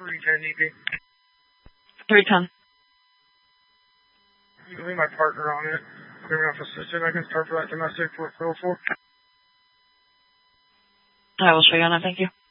310 EP. 310. You can leave my partner on it. Clearing off assistant. I can start for that domestic for 404. I will show you on that. Thank you.